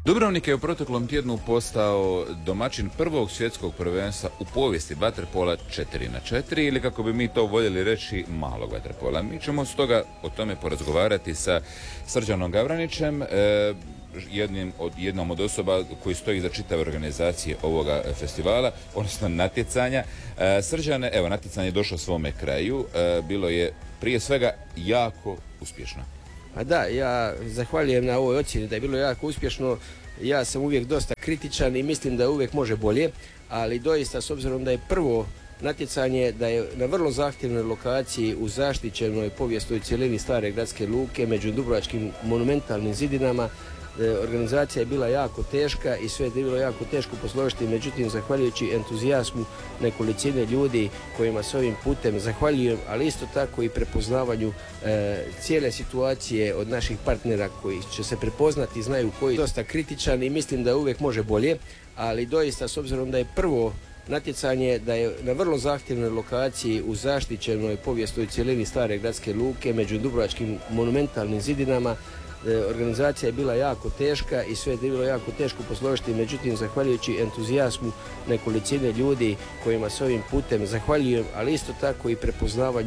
Dubrovnik je u proteklom tjednu postao domaćin prvog svjetskog prvenstva u povijesti vaterpola 4x4 ili kako bi mi to voljeli reći malog vaterpola. Mi ćemo stoga o tome porazgovarati sa Srđanom Gavranićem, jednom od osoba koji stoji za čitave organizacije ovoga festivala, odnosno natjecanja. Srđane, evo, natjecanje je došlo svome kraju, bilo je prije svega jako uspješno. A da, ja zahvaljujem na ovoj ocjeni da je bilo jako uspješno. Ja sam uvijek dosta kritičan i mislim da uvijek može bolje, ali doista s obzirom da je prvo natjecanje, da je na vrlo zahtjevnoj lokaciji u zaštićenoj povijesnoj cjelini stare gradske luke među dubrovačkim monumentalnim zidinama, organizacija je bila jako teška i sve je bilo jako teško posložiti, međutim zahvaljujući entuzijazmu nekolicine ljudi kojima se ovim putem zahvaljujem, ali isto tako i prepoznavanju cijele situacije od naših partnera koji će se prepoznati i znaju koji dosta kritičan i mislim da uvijek može bolje, ali doista s obzirom da je prvo natjecanje, da je na vrlo zahtjevnoj lokaciji u zaštićenoj povijesnoj cjelini stare gradske luke među dubrovačkim monumentalnim zidinama, organizacija je bila jako teška i sve je bilo jako teško posložiti, međutim zahvaljujući entuzijazmu nekolicine ljudi kojima se ovim putem zahvaljujem, ali isto tako i prepoznavanju